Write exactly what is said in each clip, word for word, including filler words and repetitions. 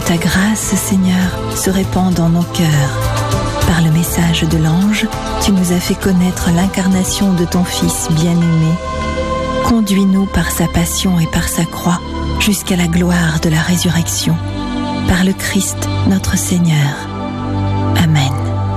ta grâce, Seigneur, se répande dans nos cœurs. Par le message de l'ange, tu nous as fait connaître l'incarnation de ton Fils bien-aimé. Conduis-nous par sa passion et par sa croix jusqu'à la gloire de la résurrection. Par le Christ, notre Seigneur. Amen.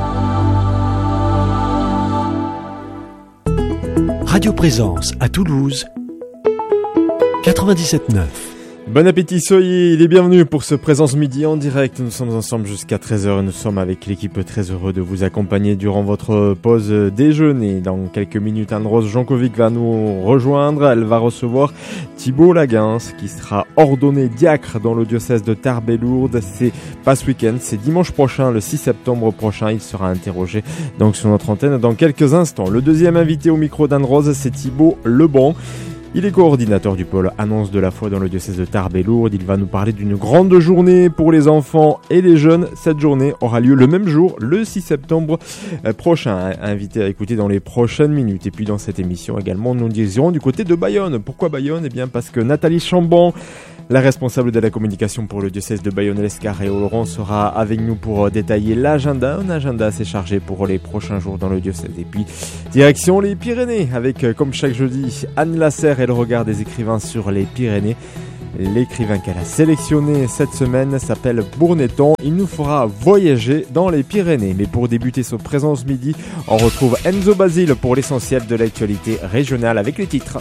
Radio Présence à Toulouse, quatre-vingt-dix-sept neuf. Bon appétit, soyez les bienvenus pour ce Présence Midi en direct. Nous sommes ensemble jusqu'à treize heures et nous sommes avec l'équipe très heureux de vous accompagner durant votre pause déjeuner. Dans quelques minutes, Anne-Rose Jankovic va nous rejoindre. Elle va recevoir Thibault Laguens qui sera ordonné diacre dans le diocèse de Tarbes et Lourdes. C'est pas ce week-end, c'est dimanche prochain, le six septembre prochain. Il sera interrogé donc sur notre antenne dans quelques instants. Le deuxième invité au micro d'Anne-Rose, c'est Thibault Lebon. Il est coordinateur du pôle Annonce de la foi dans le diocèse de Tarbes et Lourdes. Il va nous parler d'une grande journée pour les enfants et les jeunes. Cette journée aura lieu le même jour, le six septembre prochain. Invité à écouter dans les prochaines minutes. Et puis dans cette émission également, nous dirons du côté de Bayonne. Pourquoi Bayonne ? Eh bien parce que Nathalie Chambon, la responsable de la communication pour le diocèse de Bayonne-Lescar et Oloron, sera avec nous pour détailler l'agenda. Un agenda assez chargé pour les prochains jours dans le diocèse. Et puis, direction les Pyrénées, avec, comme chaque jeudi, Anne Lasserre et le regard des écrivains sur les Pyrénées. L'écrivain qu'elle a sélectionné cette semaine s'appelle Bourneton. Il nous fera voyager dans les Pyrénées. Mais pour débuter ce Présence Midi, on retrouve Enzo Basile pour l'essentiel de l'actualité régionale avec les titres.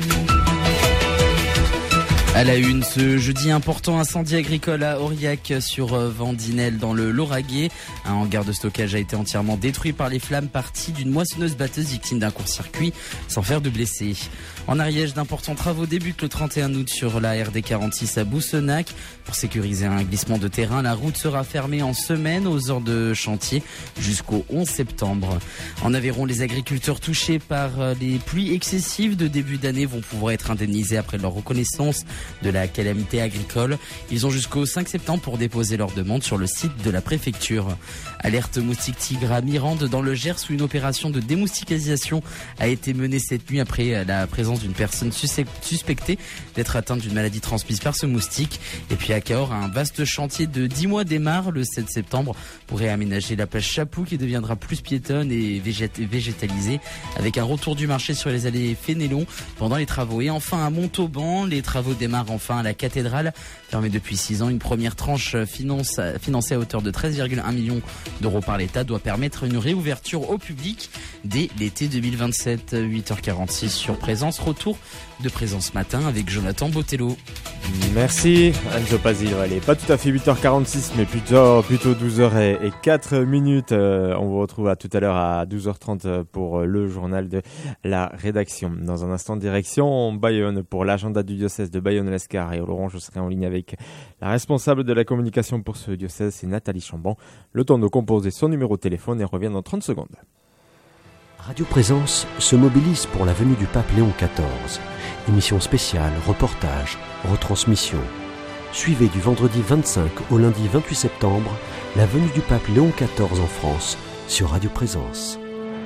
À la une, ce jeudi, important incendie agricole à Aurillac sur Vandinelle dans le Lauragais. Un hangar de stockage a été entièrement détruit par les flammes parties d'une moissonneuse-batteuse victime d'un court-circuit sans faire de blessés. En Ariège, d'importants travaux débutent le trente et un août sur la R D quarante-six à Boussenac. Pour sécuriser un glissement de terrain, la route sera fermée en semaine aux heures de chantier jusqu'au onze septembre. En Aveyron, les agriculteurs touchés par les pluies excessives de début d'année vont pouvoir être indemnisés après leur reconnaissance de la calamité agricole. Ils ont jusqu'au cinq septembre pour déposer leur demande sur le site de la préfecture. Alerte moustique tigre à Mirande dans le Gers où une opération de démoustiquisation a été menée cette nuit après la présence d'une personne suspectée d'être atteinte d'une maladie transmise par ce moustique. Et puis à Cahors, un vaste chantier de dix mois démarre le sept septembre pour réaménager la plage Chapou qui deviendra plus piétonne et végét- végétalisée avec un retour du marché sur les allées Fénélon pendant les travaux. Et enfin à Montauban, les travaux démarrent enfin à la cathédrale. Fermée depuis six ans, une première tranche finance, financée à hauteur de treize virgule un millions d'euros par l'État doit permettre une réouverture au public dès l'été deux mille vingt-sept. huit heures quarante-six sur Présence. Retour de Présence matin avec Jonathan Botello. Merci Enzo Basile. Elle est pas tout à fait huit heures quarante-six mais plutôt, plutôt douze heures zéro quatre minutes. Euh, on vous retrouve à tout à l'heure à douze heures trente pour le journal de la rédaction. Dans un instant, direction Bayonne pour l'agenda du diocèse de Bayonne-Lescar et Oloron. Je serai en ligne avec la responsable de la communication pour ce diocèse, c'est Nathalie Chambon. Le temps de composer son numéro de téléphone et revient dans trente secondes. Radio Présence se mobilise pour la venue du pape Léon quatorze. Émission spéciale, reportage, retransmission. Suivez du vendredi vingt-cinq au lundi vingt-huit septembre la venue du pape Léon quatorze en France sur Radio Présence.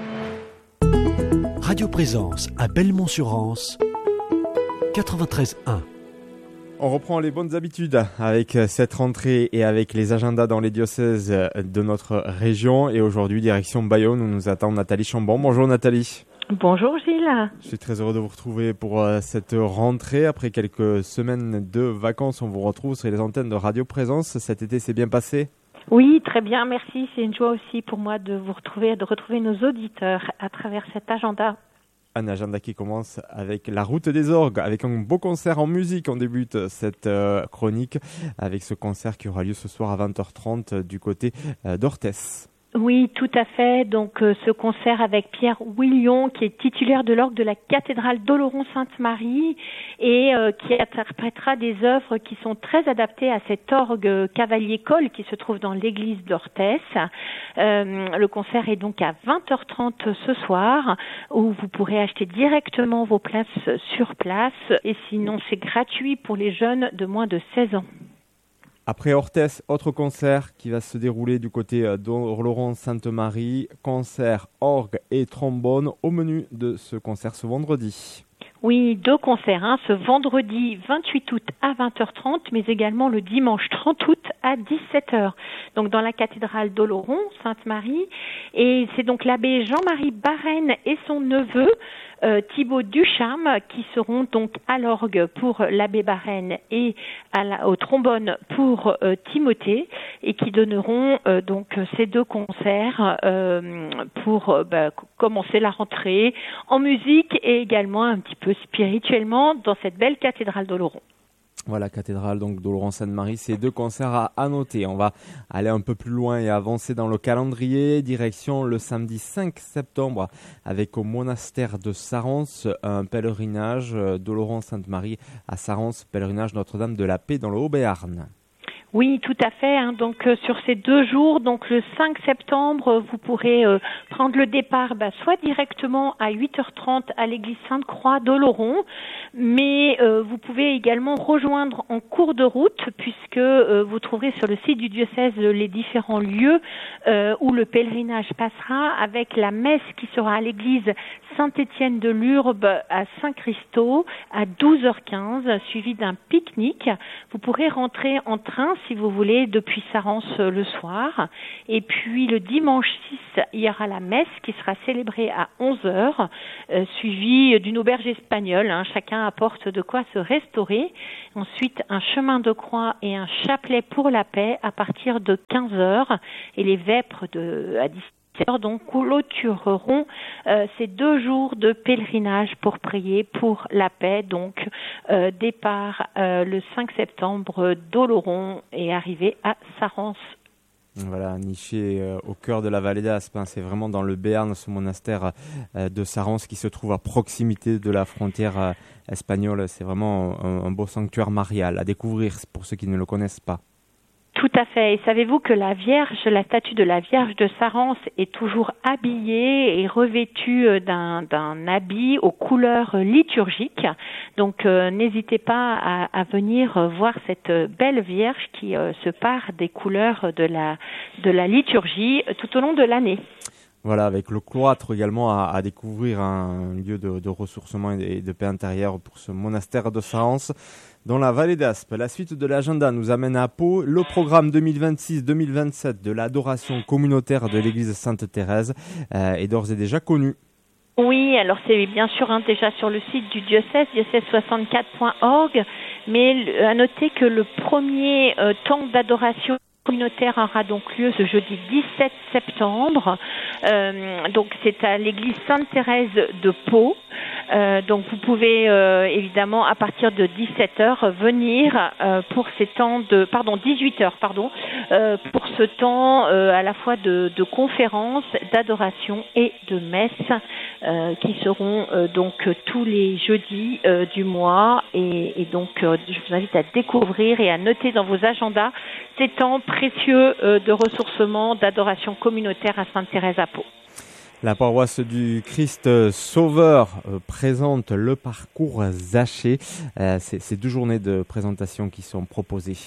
Radio Présence à Belmont-sur-Anse, quatre-vingt-treize un. On reprend les bonnes habitudes avec cette rentrée et avec les agendas dans les diocèses de notre région. Et aujourd'hui, direction Bayonne où nous attend Nathalie Chambon. Bonjour Nathalie. Bonjour Gilles. Je suis très heureux de vous retrouver pour cette rentrée. Après quelques semaines de vacances, on vous retrouve sur les antennes de Radio Présence. Cet été s'est bien passé ? Oui, très bien, merci. C'est une joie aussi pour moi de vous retrouver, de retrouver nos auditeurs à travers cet agenda. Un agenda qui commence avec la route des orgues, avec un beau concert en musique. On débute cette euh, chronique avec ce concert qui aura lieu ce soir à vingt heures trente du côté euh, d'Orthès. Oui, tout à fait. Donc euh, ce concert avec Pierre Willion, qui est titulaire de l'orgue de la cathédrale d'Oloron-Sainte-Marie et euh, qui interprétera des œuvres qui sont très adaptées à cet orgue Cavalier-Coll qui se trouve dans l'église d'Orthès. Euh, le concert est donc à vingt heures trente ce soir, où vous pourrez acheter directement vos places sur place. Et sinon, c'est gratuit pour les jeunes de moins de seize ans. Après Orthès, autre concert qui va se dérouler du côté d'Oloron-Sainte-Marie. Concert, orgue et trombone au menu de ce concert ce vendredi. Oui, deux concerts, hein, ce vendredi vingt-huit août à vingt heures trente, mais également le dimanche trente août à dix-sept heures. Donc dans la cathédrale d'Oloron, Sainte-Marie. Et c'est donc l'abbé Jean-Marie Barène et son neveu, Euh, Thibaut Ducharme, qui seront donc à l'orgue pour l'abbé Barène et à la, au trombone pour euh, Timothée, et qui donneront euh, donc ces deux concerts euh, pour euh, bah, commencer la rentrée en musique et également un petit peu spirituellement dans cette belle cathédrale d'Oloron. Voilà, cathédrale donc d'Oloron-Sainte-Marie, c'est deux concerts à, à noter. On va aller un peu plus loin et avancer dans le calendrier. Direction le samedi cinq septembre avec au monastère de Sarance un pèlerinage d'Oloron-Sainte-Marie à Sarance, pèlerinage Notre-Dame de la Paix dans le Haut-Béarn. Oui, tout à fait. Hein. Donc euh, sur ces deux jours, donc le cinq septembre, vous pourrez euh, prendre le départ, bah, soit directement à huit heures trente à l'église Sainte-Croix d'Oloron, mais euh, vous pouvez également rejoindre en cours de route, puisque euh, vous trouverez sur le site du diocèse les différents lieux euh, où le pèlerinage passera, avec la messe qui sera à l'église Saint-Étienne de Lurbe à Saint-Christo à douze heures quinze, suivi d'un pique-nique. Vous pourrez rentrer en train si vous voulez, depuis Sarance le soir. Et puis le dimanche six, il y aura la messe qui sera célébrée à onze heures, euh, suivie d'une auberge espagnole. Hein. Chacun apporte de quoi se restaurer. Ensuite, un chemin de croix et un chapelet pour la paix à partir de quinze heures. Et les vêpres de, à dix-sept heures donc clôtureront euh, ces deux jours de pèlerinage pour prier pour la paix. Donc euh, départ euh, le cinq septembre d'Oloron et arrivée à Sarance. Voilà, niché euh, au cœur de la vallée d'Aspe, hein. C'est vraiment dans le Béarn, ce monastère euh, de Sarance qui se trouve à proximité de la frontière euh, espagnole. C'est vraiment un, un beau sanctuaire marial à découvrir pour ceux qui ne le connaissent pas. Tout à fait. Et savez-vous que la Vierge, la statue de la Vierge de Sarance est toujours habillée et revêtue d'un, d'un habit aux couleurs liturgiques. Donc euh, n'hésitez pas à, à venir voir cette belle Vierge qui euh, se pare des couleurs de la, de la liturgie tout au long de l'année. Voilà, avec le cloître également à, à découvrir, un lieu de, de ressourcement et de paix intérieure pour ce monastère de Sarance dans la vallée d'Aspe. La suite de l'agenda nous amène à Pau. Le programme deux mille vingt-six deux mille vingt-sept de l'adoration communautaire de l'église Sainte-Thérèse euh, est d'ores et déjà connu. Oui, alors c'est bien sûr hein, déjà sur le site du diocèse, diocèse soixante-quatre point org, mais à noter que le premier euh, temps d'adoration communautaire aura donc lieu ce jeudi dix-sept septembre. Euh, donc c'est à l'église Sainte-Thérèse de Pau. Euh, donc vous pouvez euh, évidemment à partir de dix-sept heures venir euh, pour ces temps de pardon dix-huit heures pardon euh, pour ce temps euh, à la fois de, de conférences, d'adoration et de messe euh, qui seront euh, donc tous les jeudis euh, du mois et, et donc euh, je vous invite à découvrir et à noter dans vos agendas ces temps précieux euh, de ressourcement, d'adoration communautaire à Sainte-Thérèse à Pau. La paroisse du Christ Sauveur euh, présente le parcours Zaché. Euh, c'est, c'est deux journées de présentation qui sont proposées.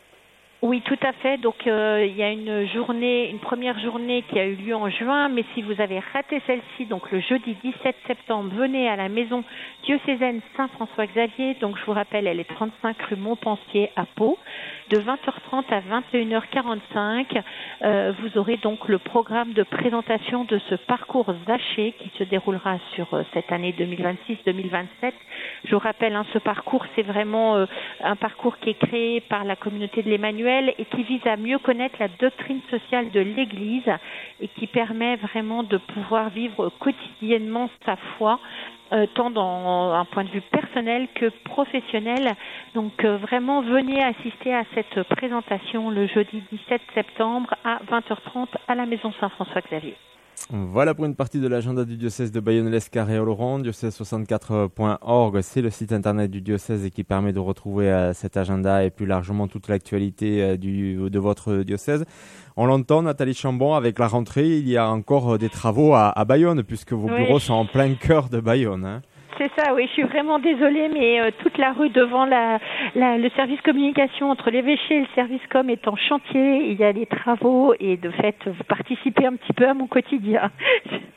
Oui, tout à fait. Donc, euh, il y a une journée, une première journée qui a eu lieu en juin, mais si vous avez raté celle-ci, donc le jeudi dix-sept septembre, venez à la maison diocésaine Saint-François-Xavier. Donc, je vous rappelle, elle est trente-cinq rue Montpensier à Pau. De vingt heures trente à vingt et une heures quarante-cinq, euh, vous aurez donc le programme de présentation de ce parcours Zaché qui se déroulera sur euh, cette année deux mille vingt-six deux mille vingt-sept. Je vous rappelle, hein, ce parcours, c'est vraiment euh, un parcours qui est créé par la communauté de l'Emmanuel et qui vise à mieux connaître la doctrine sociale de l'Église et qui permet vraiment de pouvoir vivre quotidiennement sa foi, Euh, tant dans un point de vue personnel que professionnel. Donc euh, vraiment, venez assister à cette présentation le jeudi dix-sept septembre à vingt heures trente à la maison Saint-François-Xavier. Voilà pour une partie de l'agenda du diocèse de Bayonne-Lescar-et-Oloron. diocèse soixante-quatre point org, c'est le site internet du diocèse et qui permet de retrouver euh, cet agenda et plus largement toute l'actualité euh, du, de votre diocèse. On l'entend, Nathalie Chambon, avec la rentrée, il y a encore des travaux à, à Bayonne puisque vos oui. bureaux sont en plein cœur de Bayonne. Hein. C'est ça, oui, je suis vraiment désolée, mais euh, toute la rue devant la, la, le service communication entre l'évêché et le service com est en chantier, il y a des travaux et de fait, vous participez un petit peu à mon quotidien.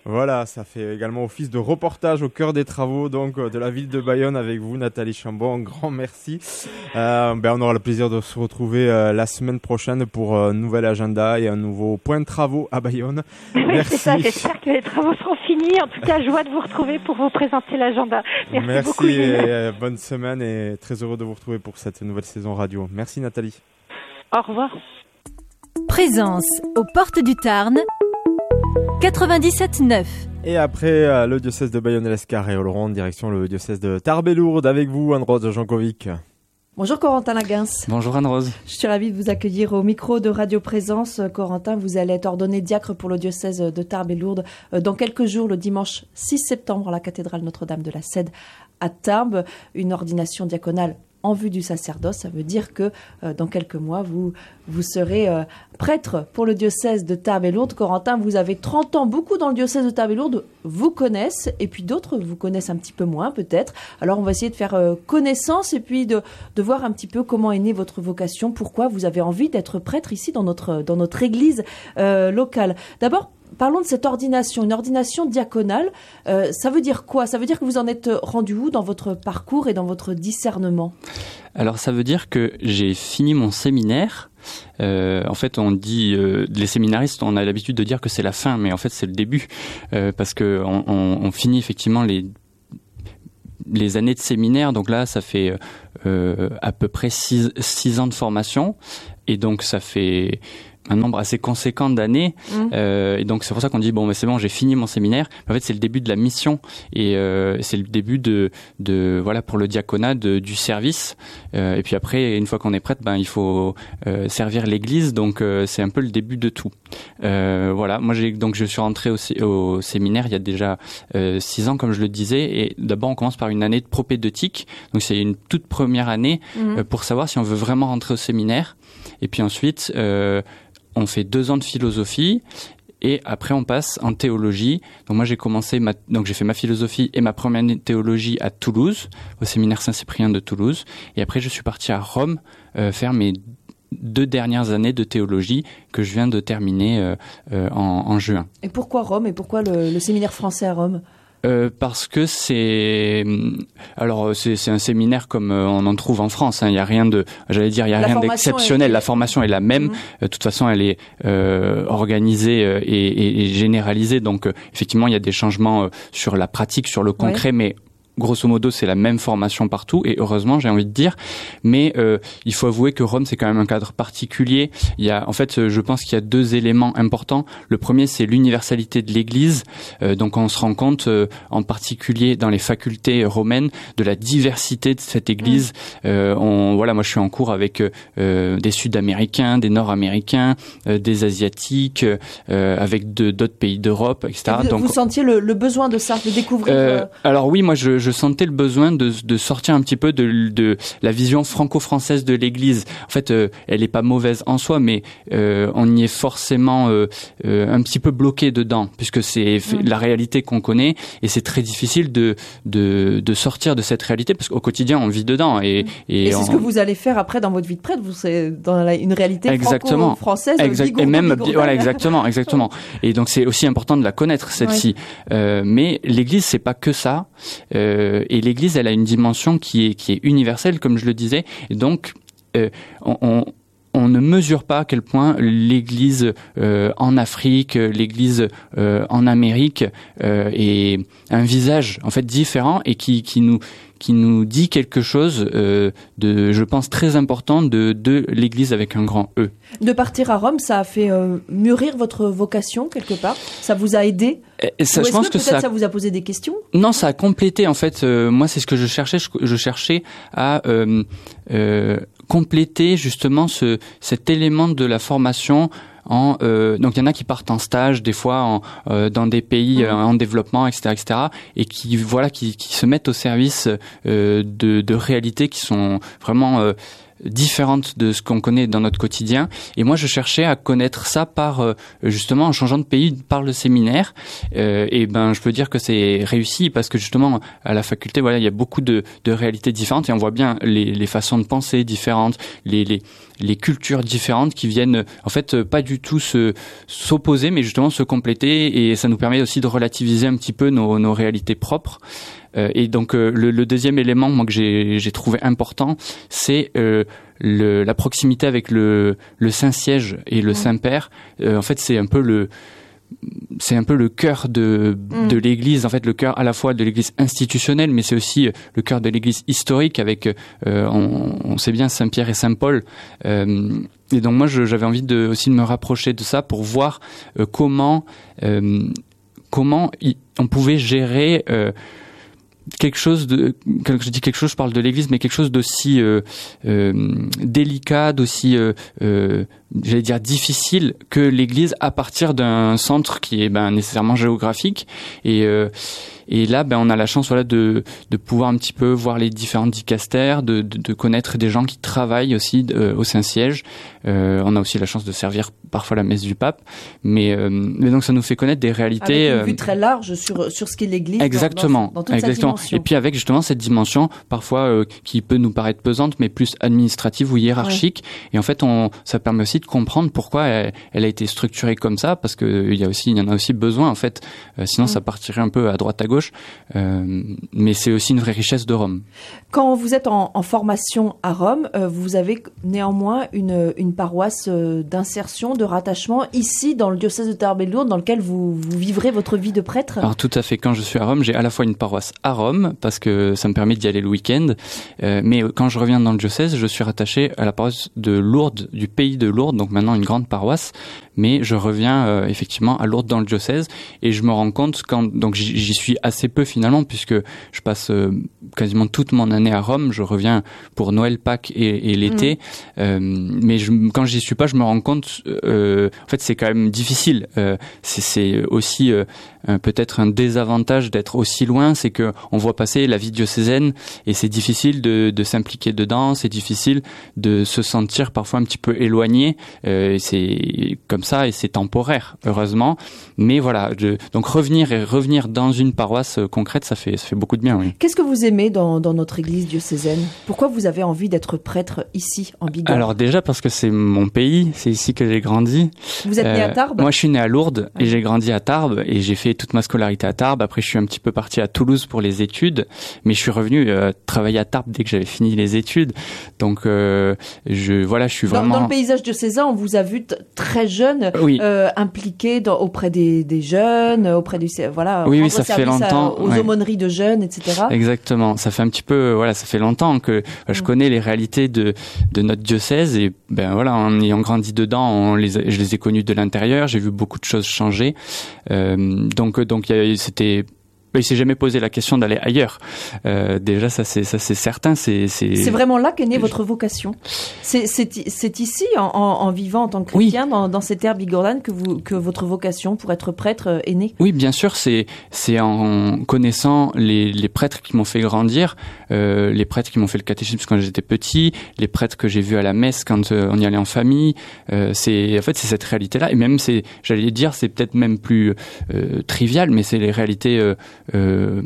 Voilà, ça fait également office de reportage au cœur des travaux donc de la ville de Bayonne avec vous, Nathalie Chambon. Un grand merci. Euh, ben, on aura le plaisir de se retrouver euh, la semaine prochaine pour un nouvel agenda et un nouveau point de travaux à Bayonne. Oui, merci. C'est ça, j'espère que les travaux seront finis. En tout cas, joie de vous retrouver pour vous présenter l'agenda. Merci, merci beaucoup. Merci et euh, bonne semaine et très heureux de vous retrouver pour cette nouvelle saison radio. Merci Nathalie. Au revoir. Présence aux portes du Tarn, quatre-vingt-dix-sept neuf. Et après euh, le diocèse de Bayonne-Lescar et Oloron, direction le diocèse de Tarbes-et-Lourdes avec vous, Anne-Rose Jankovic. Bonjour Corentin Laguens. Bonjour Anne-Rose. Je suis ravie de vous accueillir au micro de Radio Présence. Corentin, vous allez être ordonné diacre pour le diocèse de Tarbes-et-Lourdes dans quelques jours, le dimanche six septembre, à la cathédrale Notre-Dame de la Cède à Tarbes. Une ordination diaconale en vue du sacerdoce. Ça veut dire que euh, dans quelques mois, vous, vous serez euh, prêtre pour le diocèse de Tarbes-et-Lourdes. Corentin, vous avez trente ans. Beaucoup dans le diocèse de Tarbes-et-Lourdes vous connaissent, et puis d'autres vous connaissent un petit peu moins peut-être. Alors on va essayer de faire euh, connaissance et puis de, de voir un petit peu comment est née votre vocation, pourquoi vous avez envie d'être prêtre ici dans notre, dans notre église euh, locale. D'abord, parlons de cette ordination, une ordination diaconale. Euh, ça veut dire quoi ? Ça veut dire que vous en êtes rendu où dans votre parcours et dans votre discernement ? Alors ça veut dire que j'ai fini mon séminaire. Euh, en fait, on dit, euh, les séminaristes, on a l'habitude de dire que c'est la fin, mais en fait c'est le début, euh, parce que on, on, on finit effectivement les les années de séminaire. Donc là, ça fait euh, à peu près six, six ans de formation, et donc ça fait un nombre assez conséquent d'années, mmh. euh, et donc c'est pour ça qu'on dit bon, mais c'est bon, j'ai fini mon séminaire. En fait, c'est le début de la mission, et euh, c'est le début de, de voilà, pour le diaconat, de, du service. Euh, et puis après, une fois qu'on est prêtre, ben il faut euh, servir l'Église. Donc euh, c'est un peu le début de tout. Euh, voilà, moi j'ai donc je suis rentré au, au séminaire il y a déjà euh, six ans, comme je le disais. Et d'abord, on commence par une année de propédeutique. Donc c'est une toute première année mmh. euh, pour savoir si on veut vraiment rentrer au séminaire. Et puis ensuite, euh, on fait deux ans de philosophie et après on passe en théologie. Donc moi j'ai commencé ma, donc j'ai fait ma philosophie et ma première année de théologie à Toulouse, au séminaire Saint-Cyprien de Toulouse. Et après je suis parti à Rome euh, faire mes deux dernières années de théologie que je viens de terminer euh, euh, en, en juin. Et pourquoi Rome et pourquoi le, le séminaire français à Rome ? Euh, parce que c'est alors c'est, c'est un séminaire comme on en trouve en France. Il hein. y a rien de, j'allais dire, il y a la rien d'exceptionnel. Est... La formation est la même. Mmh. De toute façon, elle est euh, organisée et, et, et généralisée. Donc, euh, effectivement, il y a des changements euh, sur la pratique, sur le concret, ouais. mais grosso modo, c'est la même formation partout, et heureusement, j'ai envie de dire. Mais euh, il faut avouer que Rome, c'est quand même un cadre particulier. Il y a, en fait, je pense qu'il y a deux éléments importants. Le premier, c'est l'universalité de l'Église. Euh, donc, on se rend compte, euh, en particulier dans les facultés romaines, de la diversité de cette Église. Mmh. Euh, on, voilà, moi, je suis en cours avec euh, des Sud-Américains, des Nord-Américains, euh, des Asiatiques, euh, avec de, d'autres pays d'Europe, et cetera. Vous, donc, vous sentiez le, le besoin de ça, de découvrir euh, euh... Alors oui, moi, je je sentais le besoin de, de sortir un petit peu de, de la vision franco-française de l'Église. En fait, euh, elle est pas mauvaise en soi, mais euh, on y est forcément euh, euh, un petit peu bloqué dedans, puisque c'est mmh. la réalité qu'on connaît, et c'est très difficile de, de, de sortir de cette réalité, parce qu'au quotidien, on vit dedans. Et, et, et c'est on... ce que vous allez faire après dans votre vie de prêtre, vous serez dans la, une réalité exactement. franco-française. Exact. Et même, voilà, exactement, exactement. Et donc, c'est aussi important de la connaître, celle-ci. Ouais. Euh, mais l'Église, c'est pas que ça. Euh, et l'Église, elle a une dimension qui est qui est universelle, comme je le disais. Et donc, euh, on, on on ne mesure pas à quel point l'Église euh, en Afrique, l'Église euh, en Amérique euh, est un visage en fait différent, et qui qui nous qui nous dit quelque chose euh, de, je pense, très important de de l'Église avec un grand E. De partir à Rome, ça a fait euh, mûrir votre vocation quelque part. Ça vous a aidé. Et ça, Ou est-ce je pense que, que peut-être ça, ça vous a posé des questions. Non, ça a complété en fait. Euh, moi, c'est ce que je cherchais. Je, je cherchais à euh, euh, compléter justement ce cet élément de la formation. En, euh, donc il y en a qui partent en stage des fois en, euh, dans des pays mmh. euh, en développement, et cetera, et cetera, et qui voilà qui, qui se mettent au service euh, de, de réalités qui sont vraiment euh, différente de ce qu'on connaît dans notre quotidien. Et moi, je cherchais à connaître ça par euh, justement en changeant de pays, par le séminaire. Euh, et ben, je peux dire que c'est réussi parce que justement à la faculté, voilà, il y a beaucoup de, de réalités différentes et on voit bien les, les façons de penser différentes, les, les, les cultures différentes qui viennent en fait pas du tout se s'opposer, mais justement se compléter. Et ça nous permet aussi de relativiser un petit peu nos, nos réalités propres. Euh, et donc euh, le, le deuxième élément, moi, que j'ai, j'ai trouvé important, c'est euh, le, la proximité avec le, le Saint-Siège et le mmh. Saint-Père. Euh, en fait, c'est un peu le c'est un peu le cœur de mmh. de l'Église, en fait, le cœur à la fois de l'Église institutionnelle, mais c'est aussi le cœur de l'Église historique avec, euh, on, on sait bien, Saint-Pierre et Saint-Paul. Euh, et donc moi, je, j'avais envie de, aussi de me rapprocher de ça pour voir euh, comment euh, comment y, on pouvait gérer euh, quelque chose de, quand je dis quelque chose, je parle de l'Église, mais quelque chose d'aussi euh, euh, délicat, d'aussi, euh, euh, j'allais dire difficile que l'Église à partir d'un centre qui est ben nécessairement géographique. Et euh, et là, ben on a la chance, voilà, de de pouvoir un petit peu voir les différents dicastères, de de, de connaître des gens qui travaillent aussi euh, au Saint-Siège. Euh, on a aussi la chance de servir parfois la messe du pape, mais euh, mais donc ça nous fait connaître des réalités avec une vue euh, très large sur sur ce qu'est l'Église. Exactement, dans, dans toute exactement. Sa dimension. Et puis avec justement cette dimension parfois euh, qui peut nous paraître pesante, mais plus administrative ou hiérarchique. Ouais. Et en fait, on ça permet aussi de comprendre pourquoi elle, elle a été structurée comme ça, parce que il y a aussi il y en a aussi besoin en fait. Euh, sinon, mmh. ça partirait un peu à droite à gauche. Euh, mais c'est aussi une vraie richesse de Rome. Quand vous êtes en, en formation à Rome, euh, vous avez néanmoins une, une paroisse euh, d'insertion, de rattachement ici dans le diocèse de Tarbes et Lourdes, dans lequel vous, vous vivrez votre vie de prêtre. Alors tout à fait. Quand je suis à Rome, j'ai à la fois une paroisse à Rome parce que ça me permet d'y aller le week-end, euh, mais quand je reviens dans le diocèse, je suis rattaché à la paroisse de Lourdes, du pays de Lourdes, donc maintenant une grande paroisse. Mais je reviens euh, effectivement à Lourdes dans le diocèse et je me rends compte quand donc j'y, j'y suis assez peu finalement puisque je passe euh, quasiment toute mon année à Rome. Je reviens pour Noël, Pâques et, et l'été, mmh. euh, mais je, quand j'y suis pas, je me rends compte euh, en fait c'est quand même difficile. Euh, c'est, c'est aussi euh, peut-être un désavantage d'être aussi loin, c'est que on voit passer la vie diocésaine et c'est difficile de, de s'impliquer dedans, c'est difficile de se sentir parfois un petit peu éloigné. Euh, c'est comme ça et c'est temporaire, heureusement. Mais voilà, je, donc revenir et revenir dans une paroisse concrète, ça fait ça fait beaucoup de bien. Oui. Qu'est-ce que vous aimez dans, dans notre église diocésaine ? Pourquoi vous avez envie d'être prêtre ici en Bigorre ? Alors déjà parce que c'est mon pays, c'est ici que j'ai grandi. Vous êtes euh, né à Tarbes ? Moi, je suis né à Lourdes et j'ai grandi à Tarbes et j'ai fait toute ma scolarité à Tarbes. Après, je suis un petit peu parti à Toulouse pour les études, mais je suis revenu euh, travailler à Tarbes dès que j'avais fini les études. Donc, euh, je voilà, je suis vraiment dans, dans le paysage diocésain. On vous a vu t- très jeune, oui. euh, impliqué dans, auprès des, des jeunes, auprès du voilà. Oui, oui, ça fait longtemps. À, aux ouais. aumôneries de jeunes, et cetera. Exactement. Ça fait un petit peu, voilà, ça fait longtemps que je mmh. connais les réalités de de notre diocèse et ben voilà, en ayant grandi dedans, on les, je les ai connus de l'intérieur. J'ai vu beaucoup de choses changer. Euh, donc donc c'était il s'est jamais posé la question d'aller ailleurs. Euh, déjà, ça c'est ça c'est certain. C'est c'est. C'est vraiment là qu'est née votre vocation. C'est c'est c'est ici, en, en, en vivant en tant que chrétien, oui. dans, dans ces terres bigorlanes, que vous que votre vocation pour être prêtre est née. Oui, bien sûr. C'est c'est en connaissant les les prêtres qui m'ont fait grandir, euh, les prêtres qui m'ont fait le catéchisme quand j'étais petit, les prêtres que j'ai vus à la messe quand euh, on y allait en famille. Euh, c'est en fait c'est cette réalité-là. Et même c'est, j'allais dire, c'est peut-être même plus euh, trivial, mais c'est les réalités. Euh, Euh,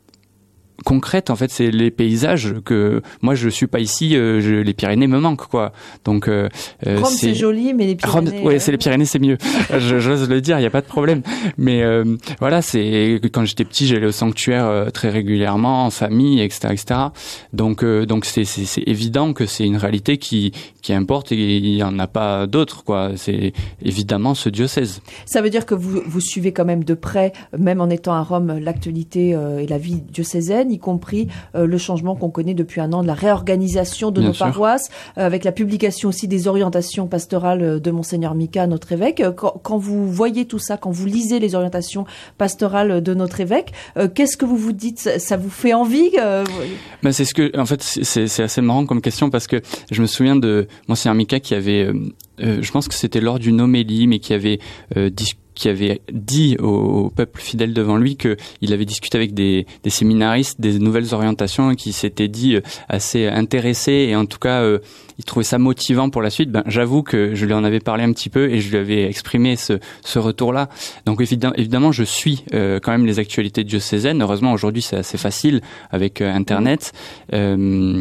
concrète en fait, c'est les paysages que moi je suis pas ici, euh, je, les Pyrénées me manquent quoi. Donc euh, Rome c'est... c'est joli, mais les Pyrénées Rome, ouais, euh... c'est les Pyrénées c'est mieux. je, j'ose le dire, il y a pas de problème. Mais euh, voilà, c'est quand j'étais petit, j'allais au sanctuaire euh, très régulièrement en famille, et cetera, et cetera. Donc euh, donc c'est, c'est c'est évident que c'est une réalité qui qui importe et il y en a pas d'autres quoi. C'est évidemment ce diocèse. Ça veut dire que vous vous suivez quand même de près, même en étant à Rome, l'actualité euh, et la vie diocésaine, y compris euh, le changement qu'on connaît depuis un an de la réorganisation de Bien nos sûr. paroisses, euh, avec la publication aussi des orientations pastorales de Monseigneur Mika, notre évêque. Quand, quand vous voyez tout ça, quand vous lisez les orientations pastorales de notre évêque, euh, qu'est-ce que vous vous dites ? Ça, ça vous fait envie euh... ben, c'est ce que, en fait, c'est, c'est assez marrant comme question parce que je me souviens de Monseigneur Mika qui avait, euh, euh, je pense que c'était lors d'une homélie, mais qui avait euh, discuté qui avait dit au, au peuple fidèle devant lui qu'il avait discuté avec des, des séminaristes des nouvelles orientations et qui s'étaient dit assez intéressés et en tout cas euh, il trouvait ça motivant pour la suite. Ben j'avoue que je lui en avais parlé un petit peu et je lui avais exprimé ce, ce retour-là. Donc évidemment, évidemment je suis euh, quand même les actualités diocésaines. Heureusement aujourd'hui c'est assez facile avec euh, Internet. Euh,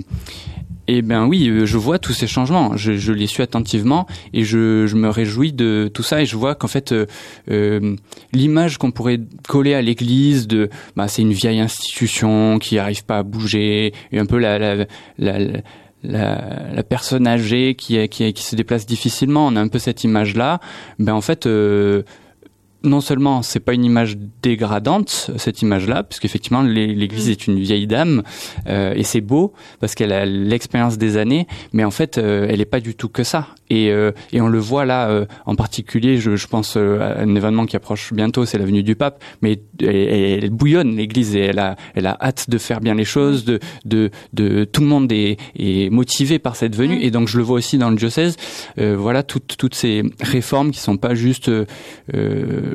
Eh ben oui, je vois tous ces changements, je, je les suis attentivement et je, je me réjouis de tout ça et je vois qu'en fait euh, euh, l'image qu'on pourrait coller à l'Église de bah c'est une vieille institution qui n'arrive pas à bouger, et un peu la la la, la La, la personne âgée qui, est, qui, est, qui se déplace difficilement, on a un peu cette image-là. Ben en fait, euh, non seulement c'est pas une image dégradante, cette image-là, puisqu'effectivement l'Église est une vieille dame euh, et c'est beau parce qu'elle a l'expérience des années, mais en fait euh, elle est pas du tout que ça. Et, euh, et on le voit là, euh, en particulier, je, je pense euh, à un événement qui approche bientôt, c'est la venue du pape, mais elle, elle bouillonne l'Église et elle a, elle a hâte de faire bien les choses, de, de, de tout le monde est, est motivé par cette venue, et donc je le vois aussi dans le diocèse. Euh, voilà toutes toutes ces réformes qui sont pas juste euh, euh,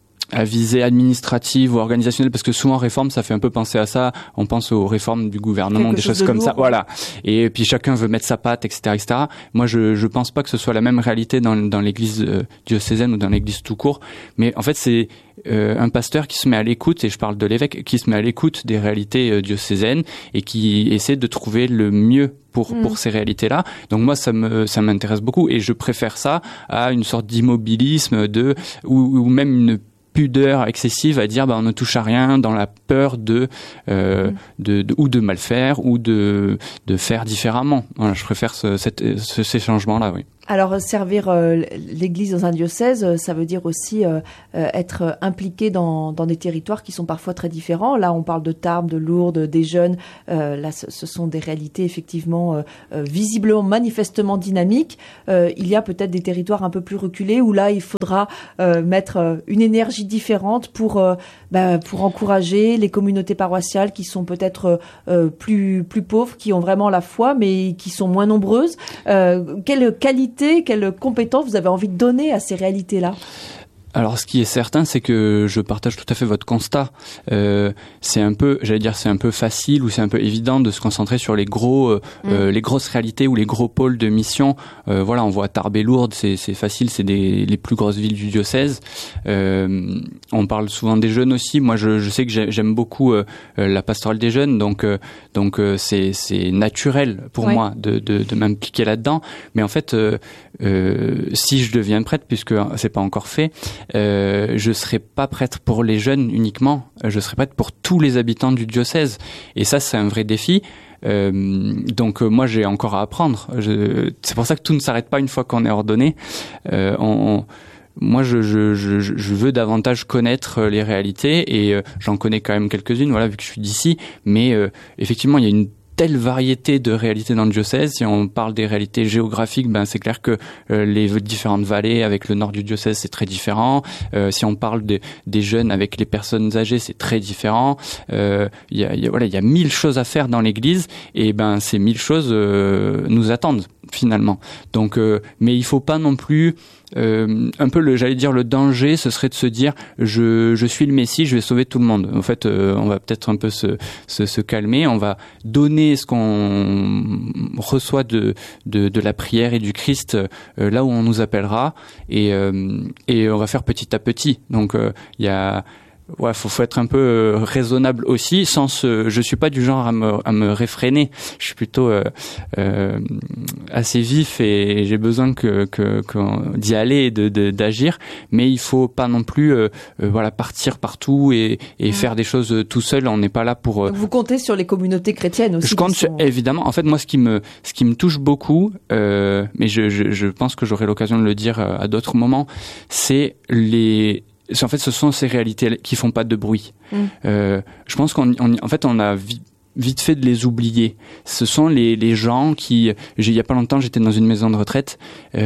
à visée administrative ou organisationnelle, parce que souvent réforme ça fait un peu penser à ça, on pense aux réformes du gouvernement, quelque des choses comme lourd, ça, ouais. Voilà, et puis chacun veut mettre sa patte, etc., etc. Moi je je pense pas que ce soit la même réalité dans dans l'église euh, diocésaine ou dans l'église tout court, mais en fait c'est euh, un pasteur qui se met à l'écoute, et je parle de l'évêque, qui se met à l'écoute des réalités euh, diocésaines et qui essaie de trouver le mieux pour mmh. pour ces réalités-là. Donc moi ça me ça m'intéresse beaucoup et je préfère ça à une sorte d'immobilisme de ou, ou même une pudeur excessive à dire bah on ne touche à rien dans la peur de, euh, mmh. de, de ou de mal faire ou de de faire différemment. Voilà, je préfère ce, cette, ce, ces changements-là, oui. Alors, servir euh, l'Église dans un diocèse, ça veut dire aussi euh, euh, être impliqué dans, dans des territoires qui sont parfois très différents. Là, on parle de Tarbes, de Lourdes, des jeunes. Euh, là, ce, ce sont des réalités effectivement euh, euh, visiblement, manifestement dynamiques. Euh, il y a peut-être des territoires un peu plus reculés où là, il faudra euh, mettre une énergie différente pour euh, bah, pour encourager les communautés paroissiales qui sont peut-être euh, plus plus pauvres, qui ont vraiment la foi, mais qui sont moins nombreuses. Euh, quelle qualité, quelles compétences vous avez envie de donner à ces réalités-là ? Alors, ce qui est certain, c'est que je partage tout à fait votre constat. Euh, c'est un peu, j'allais dire, c'est un peu facile ou c'est un peu évident de se concentrer sur les gros, euh, mmh. euh, les grosses réalités ou les gros pôles de mission. Euh, voilà, on voit Tarbes et Lourdes, c'est, c'est facile, c'est des, les plus grosses villes du diocèse. Euh, on parle souvent des jeunes aussi. Moi, je, je sais que j'aime beaucoup euh, la pastorale des jeunes, donc, euh, donc euh, c'est, c'est naturel pour ouais. moi de, de, de m'impliquer là-dedans. Mais en fait, euh, euh, si je deviens prêtre, puisque c'est pas encore fait. Euh, je serai pas prêtre pour les jeunes uniquement, je serai prêtre pour tous les habitants du diocèse. Et ça, c'est un vrai défi. Euh, donc euh, moi, j'ai encore à apprendre. Je, c'est pour ça que tout ne s'arrête pas une fois qu'on est ordonné. Euh, on, on, moi, je, je, je, je veux davantage connaître les réalités et euh, j'en connais quand même quelques-unes, voilà, vu que je suis d'ici. Mais euh, effectivement, il y a une telle variété de réalités dans le diocèse. Si on parle des réalités géographiques, ben c'est clair que euh, les différentes vallées avec le nord du diocèse, c'est très différent. Euh, si on parle de, des jeunes avec les personnes âgées, c'est très différent. Euh, il y a, y a voilà, il y a mille choses à faire dans l'Église et ben ces mille choses euh, nous attendent finalement. Donc, euh, mais il faut pas non plus Euh, un peu le, j'allais dire le danger, ce serait de se dire je je suis le Messie, je vais sauver tout le monde. En fait, euh, on va peut-être un peu se, se se calmer, on va donner ce qu'on reçoit de de de la prière et du Christ euh, là où on nous appellera et euh, et on va faire petit à petit. Donc il euh, y a Ouais, faut, faut être un peu euh, raisonnable aussi. Sans ce, je suis pas du genre à me, à me réfréner. Je suis plutôt euh, euh, assez vif et j'ai besoin que, que, que d'y aller et de, de, d'agir. Mais il faut pas non plus, euh, euh, voilà, partir partout et, et mmh. faire des choses tout seul. On n'est pas là pour. Euh... Donc vous comptez sur les communautés chrétiennes aussi. Je compte sont... sur, évidemment. En fait, moi, ce qui me, ce qui me touche beaucoup, euh, mais je, je, je pense que j'aurai l'occasion de le dire à d'autres moments, c'est les En fait, ce sont ces réalités qui font pas de bruit. Mmh. Euh, je pense qu'on, on, en fait, on a vite, vite fait de les oublier. Ce sont les, les gens qui, j'ai, il y a pas longtemps, j'étais dans une maison de retraite.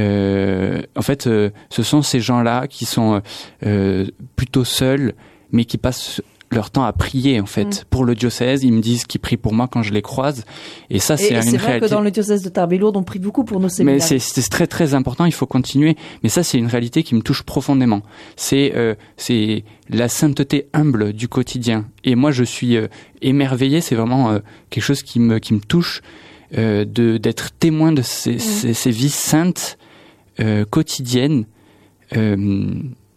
Euh, en fait, euh, ce sont ces gens-là qui sont euh, plutôt seuls, mais qui passent leur temps à prier en fait mmh. pour le diocèse. Ils me disent qu'ils prient pour moi quand je les croise, et ça c'est et, et une c'est vrai réalité. Que dans le diocèse de Tarbes et Lourdes on prie beaucoup pour nos séminaires. Mais c'est, c'est très très important, il faut continuer. Mais ça c'est une réalité qui me touche profondément. C'est euh, c'est la sainteté humble du quotidien. Et moi je suis euh, émerveillé. C'est vraiment euh, quelque chose qui me qui me touche euh, de d'être témoin de ces mmh. ces, ces vies saintes euh, quotidiennes. Euh,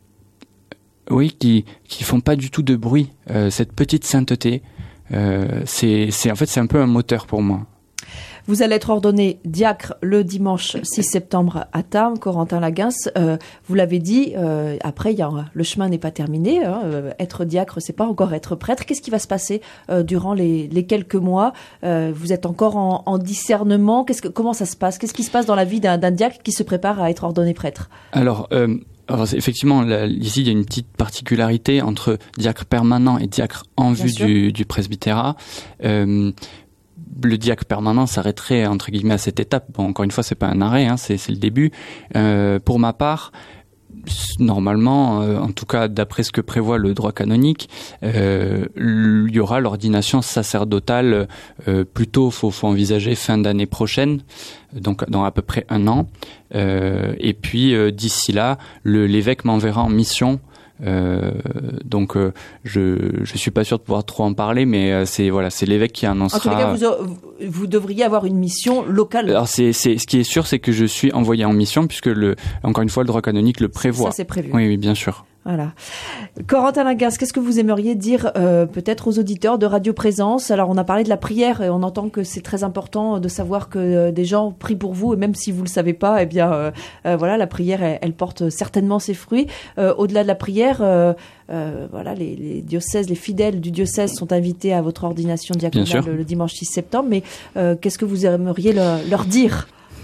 Oui, qui qui font pas du tout de bruit. Euh, cette petite sainteté, euh, c'est c'est en fait c'est un peu un moteur pour moi. Vous allez être ordonné diacre le dimanche six septembre à Tarbes, Corentin Laguens. Euh, vous l'avez dit. Euh, après, il y a le chemin n'est pas terminé. Hein, euh, être diacre, c'est pas encore être prêtre. Qu'est-ce qui va se passer euh, durant les, les quelques mois euh, Vous êtes encore en, en discernement. Qu'est-ce que comment ça se passe Qu'est-ce qui se passe dans la vie d'un, d'un diacre qui se prépare à être ordonné prêtre? Alors. Euh Alors, effectivement, là, ici, il y a une petite particularité entre diacre permanent et diacre en Bien vue du, du presbytérat. Euh, le diacre permanent s'arrêterait, entre guillemets, à cette étape. Bon, encore une fois, c'est pas un arrêt, hein, c'est, c'est le début. Euh, pour ma part, normalement, euh, en tout cas d'après ce que prévoit le droit canonique, euh, il y aura l'ordination sacerdotale euh, plutôt, faut, faut envisager fin d'année prochaine, donc dans à peu près un an. Euh, et puis euh, d'ici là, le, l'évêque m'enverra en mission. Euh, donc euh, je je suis pas sûr de pouvoir trop en parler, mais euh, c'est voilà, c'est l'évêque qui annoncera. En tous les cas, vous, vous devriez avoir une mission locale. Alors c'est c'est ce qui est sûr, c'est que je suis envoyé en mission puisque le encore une fois le droit canonique le prévoit. Ça c'est prévu. Oui oui bien sûr. Voilà. Corentin Laguens, qu'est-ce que vous aimeriez dire euh, peut-être aux auditeurs de Radio Présence? Alors on a parlé de la prière et on entend que c'est très important de savoir que euh, des gens prient pour vous, et même si vous le savez pas, eh bien euh, euh, voilà, la prière elle, elle porte certainement ses fruits. Euh, au-delà de la prière, euh, euh, voilà, les, les diocèses, les fidèles du diocèse sont invités à votre ordination diaconale le, le dimanche six septembre. Mais euh, qu'est-ce que vous aimeriez le, leur dire?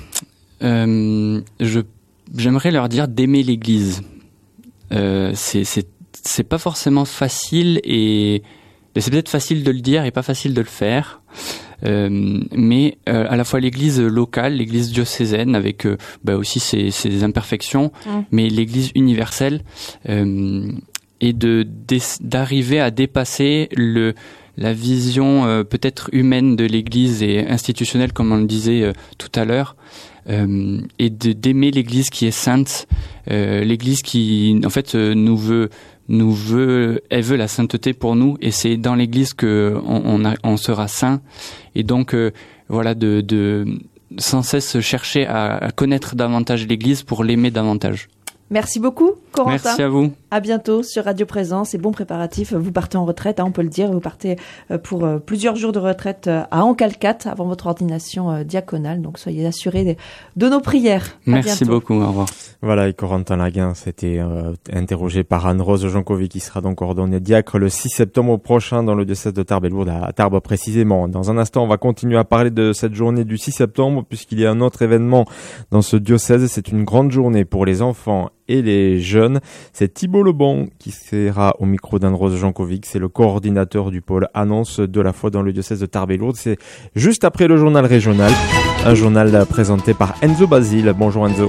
euh, je j'aimerais leur dire d'aimer l'Église. Euh, c'est c'est c'est pas forcément facile, et c'est peut-être facile de le dire et pas facile de le faire. Euh, mais euh, à la fois l'Église locale, l'Église diocésaine avec euh, bah aussi ses, ses imperfections, mmh. mais l'Église universelle, euh, et de d'arriver à dépasser le la vision euh, peut-être humaine de l'Église et institutionnelle, comme on le disait euh, tout à l'heure. Euh, et de, d'aimer l'Église qui est sainte, euh, l'Église qui en fait euh, nous veut, nous veut, elle veut la sainteté pour nous, et c'est dans l'Église que on, on, a, on sera saint. Et donc euh, voilà, de, de sans cesse chercher à, à connaître davantage l'Église pour l'aimer davantage. Merci beaucoup, Corentin. Merci à vous. À bientôt sur Radio Présence et bon préparatif. Vous partez en retraite, hein, on peut le dire. Vous partez pour euh, plusieurs jours de retraite euh, à Ancalcat avant votre ordination euh, diaconale. Donc soyez assurés de, de nos prières. À Merci bientôt. beaucoup. Au revoir. Voilà, et Corentin Laguens a été euh, interrogé par Anne-Rose Jankovic, qui sera donc ordonné diacre le six septembre prochain dans le diocèse de Tarbes et Lourdes, à Tarbes précisément. Dans un instant, on va continuer à parler de cette journée du six septembre, puisqu'il y a un autre événement dans ce diocèse. C'est une grande journée pour les enfants et les jeunes. C'est Thibault Lebon qui sera au micro d'Anne-Rose Jankovic. C'est le coordinateur du pôle annonce de la foi dans le diocèse de Tarbes et Lourdes. C'est juste après le journal régional, un journal présenté par Enzo Basile. Bonjour Enzo.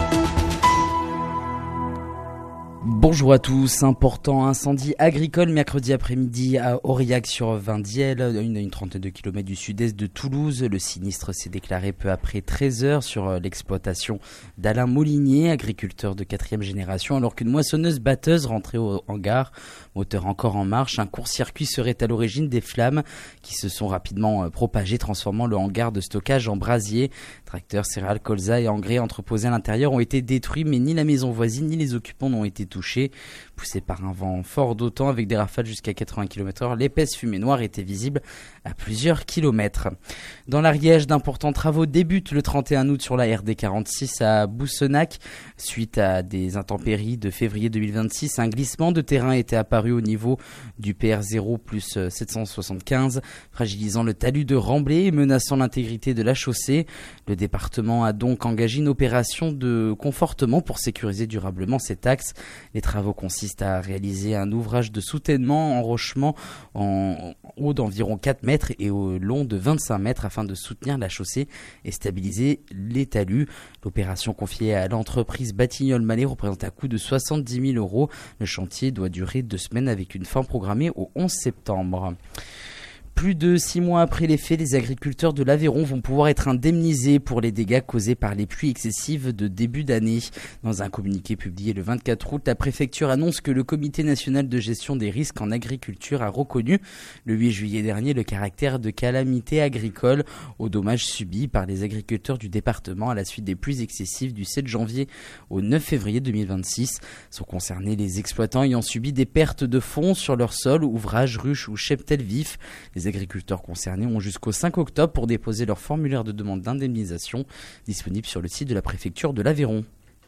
Bonjour à tous. Important incendie agricole mercredi après-midi à Aurillac-sur-Vindiel, une, une trentaine de kilomètres du sud-est de Toulouse. Le sinistre s'est déclaré peu après treize heures sur l'exploitation d'Alain Molinier, agriculteur de quatrième génération, alors qu'une moissonneuse-batteuse rentrait au hangar, moteur encore en marche. Un court-circuit serait à l'origine des flammes qui se sont rapidement propagées, transformant le hangar de stockage en brasier. Tracteurs, céréales, colza et engrais entreposés à l'intérieur ont été détruits, mais ni la maison voisine ni les occupants n'ont été touchés. Poussé par un vent fort d'autant avec des rafales jusqu'à quatre-vingts kilomètres heure, l'épaisse fumée noire était visible à plusieurs kilomètres. Dans l'Ariège, d'importants travaux débutent le trente et un août sur la R D quarante-six à Boussenac. Suite à des intempéries de février deux mille vingt-six, un glissement de terrain était apparu au niveau du P R zéro plus sept cent soixante-quinze, fragilisant le talus de Remblai et menaçant l'intégrité de la chaussée. Le département a donc engagé une opération de confortement pour sécuriser durablement cet axe. Les travaux consistent à réaliser un ouvrage de soutènement, enrochement en haut d'environ quatre mètres et au long de vingt-cinq mètres afin de soutenir la chaussée et stabiliser les talus. L'opération confiée à l'entreprise Batignolles-Mallet représente un coût de soixante-dix mille euros. Le chantier doit durer deux semaines avec une fin programmée au onze septembre. Plus de six mois après les faits, les agriculteurs de l'Aveyron vont pouvoir être indemnisés pour les dégâts causés par les pluies excessives de début d'année. Dans un communiqué publié le vingt-quatre août, la préfecture annonce que le Comité national de gestion des risques en agriculture a reconnu le huit juillet dernier le caractère de calamité agricole aux dommages subis par les agriculteurs du département à la suite des pluies excessives du sept janvier au neuf février deux mille vingt-six. Sont concernés les exploitants ayant subi des pertes de fonds sur leur sol, ouvrages, ruches ou cheptels vifs. Les agriculteurs concernés ont jusqu'au cinq octobre pour déposer leur formulaire de demande d'indemnisation disponible sur le site de la préfecture de l'Aveyron.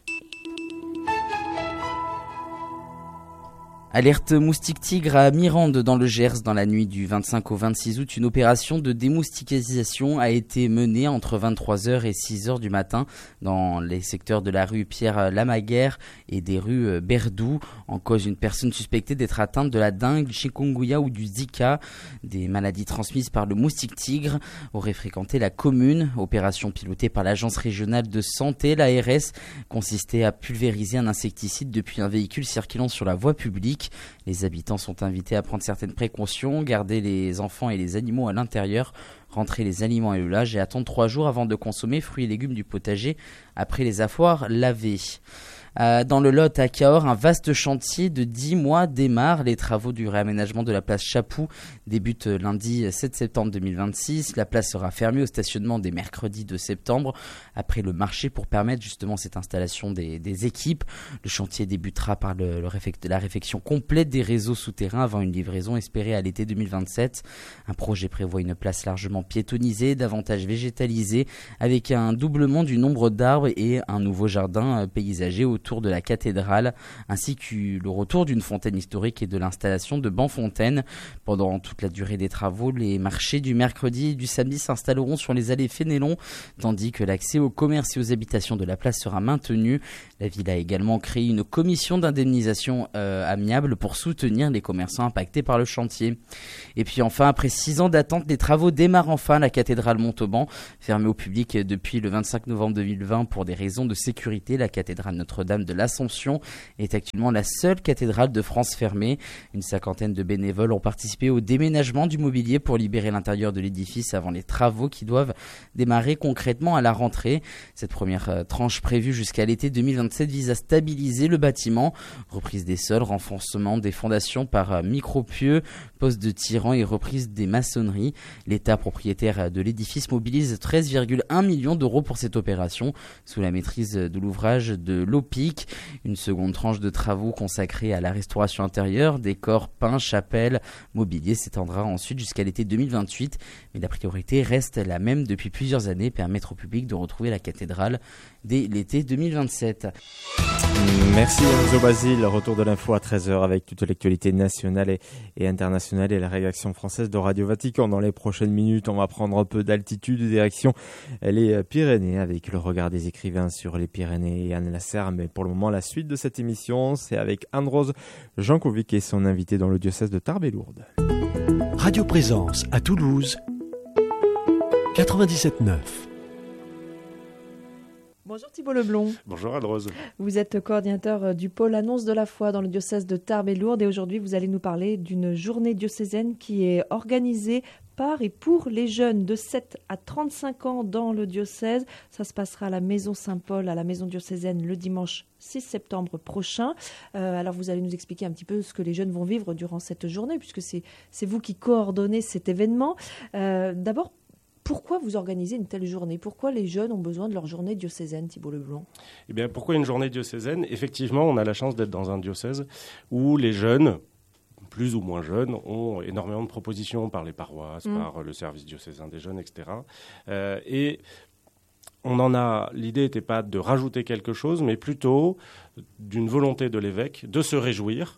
Alerte moustique tigre à Mirande dans le Gers. Dans la nuit du vingt-cinq au vingt-six août, une opération de démoustiquisation a été menée entre vingt-trois heures et six heures du matin dans les secteurs de la rue Pierre-Lamaguère et des rues Berdou. En cause, une personne suspectée d'être atteinte de la dengue, du chikungunya ou du Zika, des maladies transmises par le moustique tigre, aurait fréquenté la commune. Opération pilotée par l'agence régionale de santé, l'A R S, consistait à pulvériser un insecticide depuis un véhicule circulant sur la voie publique. Les habitants sont invités à prendre certaines précautions, garder les enfants et les animaux à l'intérieur, rentrer les aliments et le linge et attendre trois jours avant de consommer fruits et légumes du potager après les avoir lavés. Euh, dans le Lot à Cahors, un vaste chantier de dix mois démarre. Les travaux du réaménagement de la place Chapoux débutent lundi sept septembre deux mille vingt-six. La place sera fermée au stationnement dès mercredi deux septembre après le marché pour permettre justement cette installation des, des équipes. Le chantier débutera par le, le réfect, la réfection complète des réseaux souterrains avant une livraison espérée à l'été deux mille vingt-sept. Un projet prévoit une place largement piétonnisée, davantage végétalisée, avec un doublement du nombre d'arbres et un nouveau jardin paysager autour de la cathédrale, ainsi que le retour d'une fontaine historique et de l'installation de bancs fontaines. Pendant toute la durée des travaux, les marchés du mercredi et du samedi s'installeront sur les allées Fénélon, tandis que l'accès aux commerces et aux habitations de la place sera maintenu. La ville a également créé une commission d'indemnisation euh, amiable pour soutenir les commerçants impactés par le chantier. Et puis enfin, après six ans d'attente, les travaux démarrent enfin. La cathédrale Montauban, fermée au public depuis le vingt-cinq novembre deux mille vingt pour des raisons de sécurité. La cathédrale Notre-Dame de l'Assomption est actuellement la seule cathédrale de France fermée. Une cinquantaine de bénévoles ont participé au déménagement du mobilier pour libérer l'intérieur de l'édifice avant les travaux qui doivent démarrer concrètement à la rentrée. Cette première euh, tranche prévue jusqu'à l'été deux mille vingt-sept vise à stabiliser le bâtiment. Reprise des sols, renforcement des fondations par euh, micro-pieux, poste de tirant et reprise des maçonneries. L'État propriétaire de l'édifice mobilise treize virgule un millions d'euros pour cette opération sous la maîtrise de l'ouvrage de l'O P I C. Une seconde tranche de travaux consacrée à la restauration intérieure, décors, peints, chapelles, mobilier s'étendra ensuite jusqu'à l'été deux mille vingt-huit. Mais la priorité reste la même depuis plusieurs années, permettre au public de retrouver la cathédrale dès l'été deux mille vingt-sept. Merci Enzo Basile. Retour de l'info à treize heures avec toute l'actualité nationale et, et internationale et la rédaction française de Radio Vatican. Dans les prochaines minutes, on va prendre un peu d'altitude direction les Pyrénées avec le regard des écrivains sur les Pyrénées et Anne Lasserre. Mais pour le moment, la suite de cette émission, c'est avec Anne-Rose Jankovic et son invité dans le diocèse de Tarbes et Lourdes. Radio Présence à Toulouse, quatre-vingt-dix-sept neuf. Bonjour Thibault Leblond. Bonjour Anne-Rose. Vous êtes coordinateur du pôle Annonce de la foi dans le diocèse de Tarbes et Lourdes et aujourd'hui vous allez nous parler d'une journée diocésaine qui est organisée par et pour les jeunes de sept à trente-cinq ans dans le diocèse. Ça se passera à la Maison Saint-Paul, à la Maison diocésaine le dimanche six septembre prochain. Euh, alors vous allez nous expliquer un petit peu ce que les jeunes vont vivre durant cette journée puisque c'est, c'est vous qui coordonnez cet événement. Euh, d'abord, pourquoi vous organisez une telle journée ? Pourquoi les jeunes ont besoin de leur journée diocésaine, Thibault Leblond ? Eh bien, pourquoi une journée diocésaine ? Effectivement, on a la chance d'être dans un diocèse où les jeunes, plus ou moins jeunes, ont énormément de propositions par les paroisses, mmh. par le service diocésain des jeunes, et cetera. Euh, et on en a. L'idée n'était pas de rajouter quelque chose, mais plutôt d'une volonté de l'évêque de se réjouir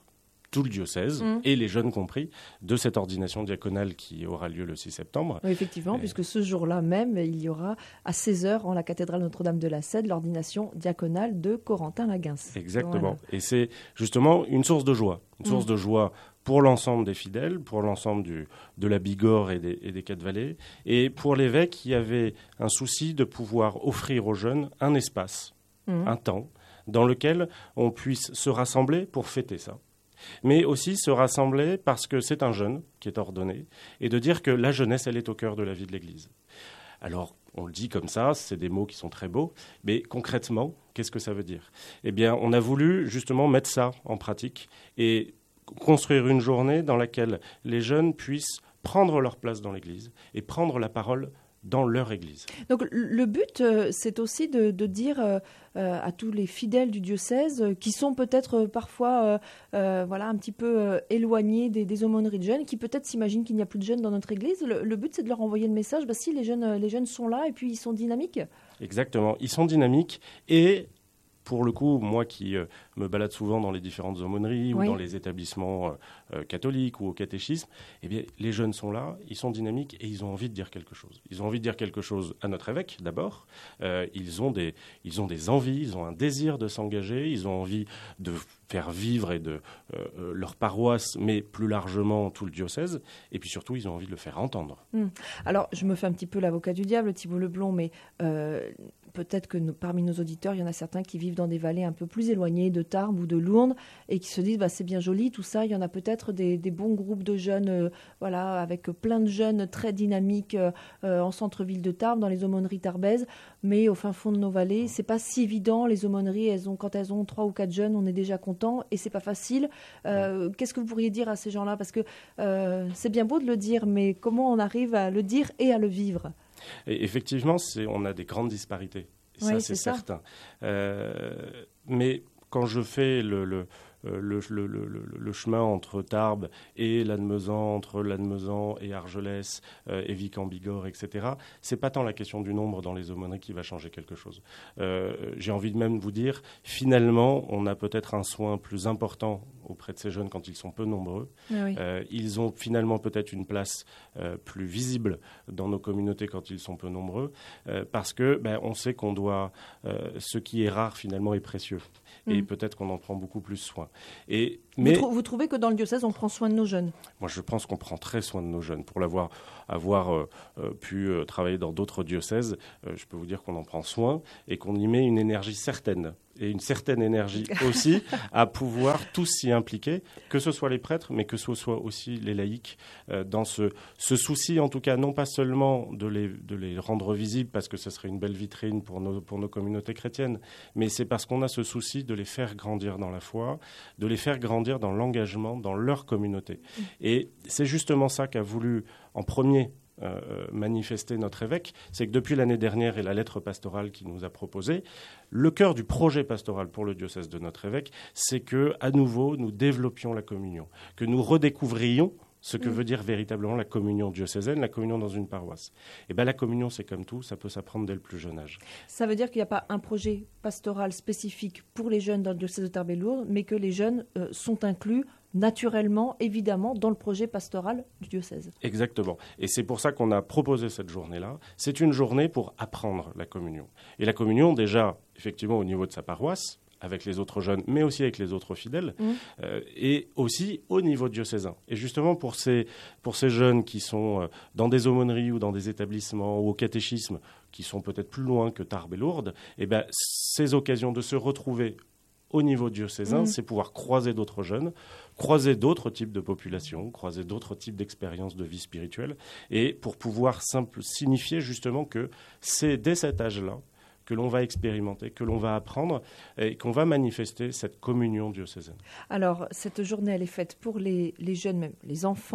tout le diocèse, mmh. et les jeunes compris, de cette ordination diaconale qui aura lieu le six septembre. Oui, effectivement, et... puisque ce jour-là même, il y aura à seize heures en la cathédrale Notre-Dame de la Cède l'ordination diaconale de Corentin Laguens. Exactement. Voilà. Et c'est justement une source de joie, une source mmh. de joie pour l'ensemble des fidèles, pour l'ensemble du, de la Bigorre et des, et des quatre vallées, et pour l'évêque qui avait un souci de pouvoir offrir aux jeunes un espace, mmh. un temps, dans lequel on puisse se rassembler pour fêter ça. Mais aussi se rassembler parce que c'est un jeune qui est ordonné, et de dire que la jeunesse, elle est au cœur de la vie de l'Église. Alors, on le dit comme ça, c'est des mots qui sont très beaux, mais concrètement, qu'est-ce que ça veut dire ? Eh bien, on a voulu justement mettre ça en pratique et construire une journée dans laquelle les jeunes puissent prendre leur place dans l'Église et prendre la parole dans leur église. Donc le but, euh, c'est aussi de, de dire euh, euh, à tous les fidèles du diocèse, euh, qui sont peut-être euh, parfois euh, euh, voilà, un petit peu euh, éloignés des, des aumôneries de jeunes, qui peut-être s'imaginent qu'il n'y a plus de jeunes dans notre église. Le, le but, c'est de leur envoyer le message, bah, si les jeunes, euh, les jeunes sont là et puis ils sont dynamiques. Exactement, ils sont dynamiques et... Pour le coup, moi qui euh, me balade souvent dans les différentes aumôneries oui. ou dans les établissements euh, euh, catholiques ou au catéchisme, eh bien, les jeunes sont là, ils sont dynamiques et ils ont envie de dire quelque chose. Ils ont envie de dire quelque chose à notre évêque, d'abord. Euh, ils ont des, ils ont des envies, ils ont un désir de s'engager, ils ont envie de faire vivre et de, euh, leur paroisse, mais plus largement tout le diocèse. Et puis surtout, ils ont envie de le faire entendre. Mmh. Alors, je me fais un petit peu l'avocat du diable, Thibault Leblond, mais... Euh, peut-être que nous, parmi nos auditeurs, il y en a certains qui vivent dans des vallées un peu plus éloignées de Tarbes ou de Lourdes et qui se disent bah, c'est bien joli tout ça. Il y en a peut-être des, des bons groupes de jeunes, euh, voilà, avec plein de jeunes très dynamiques euh, en centre-ville de Tarbes, dans les aumôneries tarbaises, mais au fin fond de nos vallées, c'est pas si évident. Les aumôneries, elles ont, quand elles ont trois ou quatre jeunes, on est déjà content et c'est pas facile. Euh, qu'est-ce que vous pourriez dire à ces gens-là ? Parce que euh, c'est bien beau de le dire, mais comment on arrive à le dire et à le vivre ? Et effectivement, c'est, on a des grandes disparités. Et ça, oui, c'est, c'est certain. Euh, mais quand je fais le, le, le, le, le, le chemin entre Tarbes et Lannemezan, entre Lannemezan et Argelès, euh, et Vic en Bigorre, et cetera, c'est pas tant la question du nombre dans les aumôneries qui va changer quelque chose. Euh, j'ai envie de même vous dire, finalement, on a peut-être un soin plus important auprès de ces jeunes quand ils sont peu nombreux. Oui. Euh, ils ont finalement peut-être une place euh, plus visible dans nos communautés quand ils sont peu nombreux, euh, parce que ben, on sait qu'on doit, euh, ce qui est rare finalement est précieux, mm. et peut-être qu'on en prend beaucoup plus soin. Et mais vous, trou- vous trouvez que dans le diocèse on prend soin de nos jeunes ? Moi, je pense qu'on prend très soin de nos jeunes. Pour l'avoir avoir euh, euh, pu euh, travailler dans d'autres diocèses, euh, je peux vous dire qu'on en prend soin et qu'on y met une énergie certaine. Et une certaine énergie aussi à pouvoir tous s'y impliquer, que ce soit les prêtres, mais que ce soit aussi les laïcs, euh, dans ce, ce souci, en tout cas, non pas seulement de les, de les rendre visibles, parce que ce serait une belle vitrine pour nos, pour nos communautés chrétiennes, mais c'est parce qu'on a ce souci de les faire grandir dans la foi, de les faire grandir dans l'engagement, dans leur communauté. Et c'est justement ça qu'a voulu, en premier, Euh, manifester notre évêque, c'est que depuis l'année dernière et la lettre pastorale qu'il nous a proposée, le cœur du projet pastoral pour le diocèse de notre évêque, c'est que, à nouveau, nous développions la communion, que nous redécouvrions ce que mmh. veut dire véritablement la communion diocésaine, la communion dans une paroisse. Et bien la communion, c'est comme tout, ça peut s'apprendre dès le plus jeune âge. Ça veut dire qu'il n'y a pas un projet pastoral spécifique pour les jeunes dans le diocèse de Tarbes et Lourdes, mais que les jeunes euh, sont inclus naturellement, évidemment, dans le projet pastoral du diocèse. Exactement. Et c'est pour ça qu'on a proposé cette journée-là. C'est une journée pour apprendre la communion. Et la communion, déjà, effectivement, au niveau de sa paroisse, avec les autres jeunes, mais aussi avec les autres fidèles, mmh. euh, et aussi au niveau diocésain. Et justement, pour ces, pour ces jeunes qui sont euh, dans des aumôneries ou dans des établissements ou au catéchisme, qui sont peut-être plus loin que Tarbes et Lourdes, eh ben, ces occasions de se retrouver au niveau diocésain, mmh. c'est pouvoir croiser d'autres jeunes, croiser d'autres types de populations, croiser d'autres types d'expériences de vie spirituelle, et pour pouvoir simple, signifier justement que c'est dès cet âge-là que l'on va expérimenter, que l'on va apprendre et qu'on va manifester cette communion diocésaine. Alors, cette journée, elle est faite pour les, les jeunes, même les enfants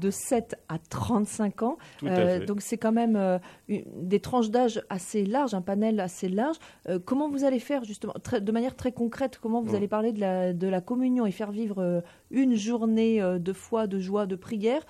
de sept à trente-cinq ans. Tout à fait. Donc c'est quand même euh, une, des tranches d'âge assez larges, un panel assez large. Euh, comment vous allez faire justement, très, de manière très concrète, comment vous Mmh. allez parler de la, de la communion et faire vivre euh, une journée euh, de foi, de joie, de prière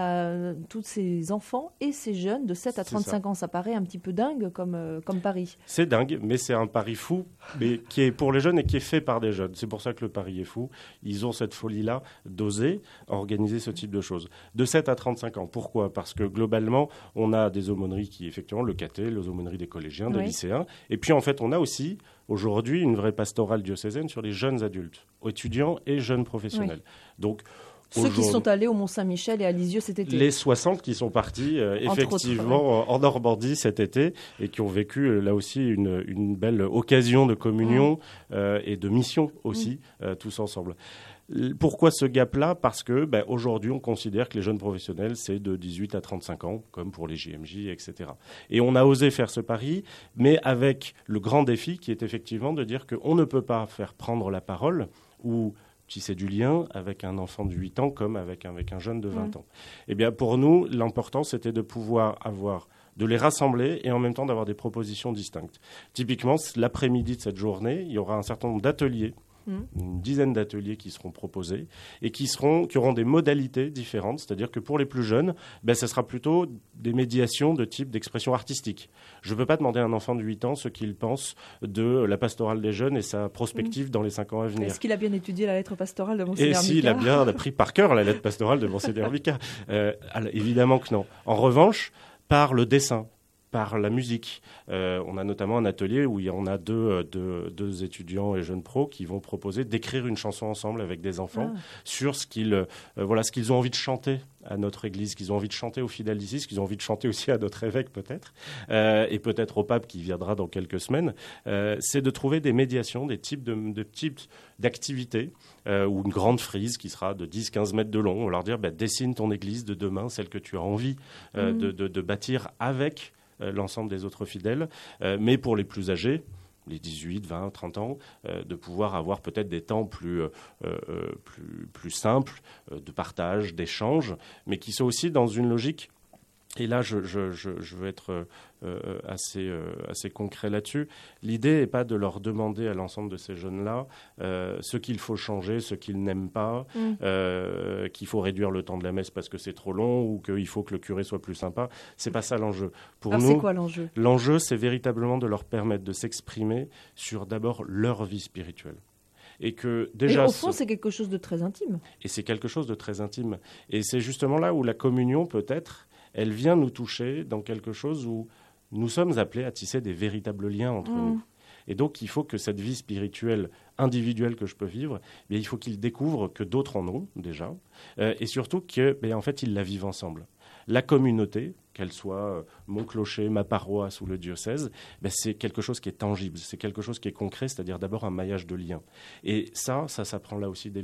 à tous ces enfants et ces jeunes de sept à C'est trente-cinq ça. ans? Ça paraît un petit peu dingue comme, euh, comme pari. C'est dingue, mais c'est un pari fou, mais qui est pour les jeunes et qui est fait par des jeunes. C'est pour ça que le pari est fou. Ils ont cette folie-là d'oser organiser ce type de choses. De sept à trente-cinq ans. Pourquoi ? Parce que globalement, on a des aumôneries qui, effectivement, le caté, les aumôneries des collégiens, des Oui. lycéens. Et puis, en fait, on a aussi, aujourd'hui, une vraie pastorale diocésaine sur les jeunes adultes, étudiants et jeunes professionnels. Donc, Ceux qui aujourd'hui- sont allés au Mont-Saint-Michel et à Lisieux cet été. les soixante qui sont partis euh, Entre effectivement en Normandie cet été et qui ont vécu euh, là aussi une, une belle occasion de communion euh, et de mission aussi, euh, tous ensemble. L- Pourquoi ce gap-là ? Parce que ben, aujourd'hui, on considère que les jeunes professionnels, c'est de dix-huit à trente-cinq ans, comme pour les J M J, et cetera. Et on a osé faire ce pari, mais avec le grand défi qui est effectivement de dire qu'on ne peut pas faire prendre la parole ou tisser du lien avec un enfant de huit ans comme avec un, avec un jeune de vingt ans. Eh bien, pour nous, l'important, c'était de pouvoir avoir, de les rassembler et en même temps d'avoir des propositions distinctes. Typiquement, l'après-midi de cette journée, il y aura un certain nombre d'ateliers, Mmh. une dizaine d'ateliers qui seront proposés et qui, seront, qui auront des modalités différentes. C'est-à-dire que pour les plus jeunes, ben, ce sera plutôt des médiations de type d'expression artistique. Je ne peux pas demander à un enfant de huit ans ce qu'il pense de la pastorale des jeunes et sa prospective mmh. dans les cinq ans à venir. Est-ce qu'il a bien étudié la lettre pastorale de Monseigneur Et s'il a bien appris par cœur la lettre pastorale de Monseigneur Mika euh, alors, évidemment que non. En revanche, par le dessin, par la musique. Euh, on a notamment un atelier où il y a, on a deux, deux, deux étudiants et jeunes pros qui vont proposer d'écrire une chanson ensemble avec des enfants ah. sur ce qu'ils, euh, voilà, ce qu'ils ont envie de chanter à notre église, ce qu'ils ont envie de chanter aux fidèles d'ici, ce qu'ils ont envie de chanter aussi à notre évêque peut-être, euh, et peut-être au pape qui viendra dans quelques semaines. Euh, c'est de trouver des médiations, des types, de, de types d'activités, euh, ou une grande frise qui sera de dix à quinze mètres de long. On va leur dire, bah, dessine ton église de demain, celle que tu as envie euh, mmh. de, de, de bâtir avec l'ensemble des autres fidèles, euh, mais pour les plus âgés, les dix-huit, vingt, trente ans, euh, de pouvoir avoir peut-être des temps plus, euh, euh, plus, plus simples euh, de partage, d'échange, mais qui sont aussi dans une logique. Et là, je, je, je, je veux être euh, assez, euh, assez concret là-dessus. L'idée n'est pas de leur demander à l'ensemble de ces jeunes-là euh, ce qu'il faut changer, ce qu'ils n'aiment pas, mmh. euh, qu'il faut réduire le temps de la messe parce que c'est trop long ou qu'il faut que le curé soit plus sympa. C'est pas ça l'enjeu. Pour Alors nous, c'est quoi l'enjeu ? L'enjeu, c'est véritablement de leur permettre de s'exprimer sur d'abord leur vie spirituelle. Et que déjà, et au fond, ce... c'est quelque chose de très intime. Et c'est quelque chose de très intime. Et c'est justement là où la communion, peut-être, elle vient nous toucher dans quelque chose où nous sommes appelés à tisser des véritables liens entre mmh. nous. Et donc, il faut que cette vie spirituelle individuelle que je peux vivre, bien, il faut qu'ils découvrent que d'autres en ont déjà, euh, et surtout que, bien, en fait, ils la vivent ensemble. La communauté, qu'elle soit euh, mon clocher, ma paroisse ou le diocèse, ben c'est quelque chose qui est tangible, c'est quelque chose qui est concret, c'est-à-dire d'abord un maillage de liens. Et ça, ça s'apprend là aussi dès